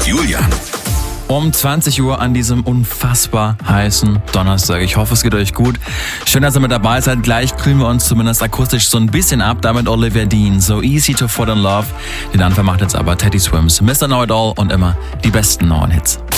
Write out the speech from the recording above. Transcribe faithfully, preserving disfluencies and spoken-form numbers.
Julian. Um zwanzig Uhr an diesem unfassbar heißen Donnerstag. Ich hoffe, es geht euch gut. Schön, dass ihr mit dabei seid. Gleich kühlen wir uns zumindest akustisch so ein bisschen ab. Damit Olivia Dean. So easy to fall in love. Den Anfang macht jetzt aber Teddy Swims. Mister Know It All und immer die besten neuen Hits.